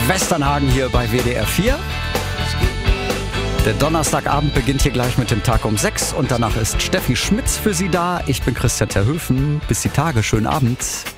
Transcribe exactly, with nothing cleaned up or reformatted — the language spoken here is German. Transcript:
Westernhagen hier bei W D R vier. Der Donnerstagabend beginnt hier gleich mit dem Tag um sechs und danach ist Steffi Schmitz für Sie da. Ich bin Christian Terhöfen. Bis die Tage. Schönen Abend.